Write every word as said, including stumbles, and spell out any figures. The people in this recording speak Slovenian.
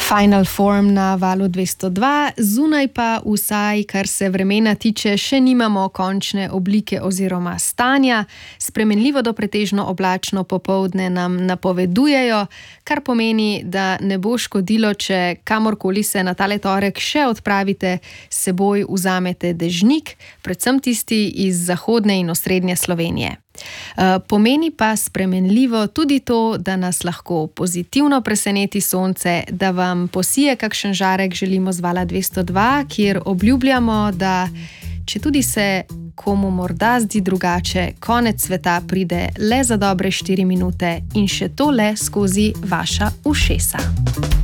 Final Form na valu dvesto dva, zunaj pa vsaj, kar se vremena tiče, še nimamo končne oblike oziroma stanja. Spremenljivo do pretežno oblačno popoldne nam napovedujejo, kar pomeni, da ne bo škodilo, če kamorkoli se na tale torek še odpravite, s seboj vzamete dežnik, predvsem tisti iz zahodne in osrednje Slovenije. Pomeni pa spremenljivo tudi to, da nas lahko pozitivno preseneti sonce, da vam posije kakšen žarek želimo z vala dvesto dva, kjer obljubljamo, da če tudi se komu morda zdi drugače, konec sveta pride le za dobre štiri minute in še to le skozi vaša ušesa.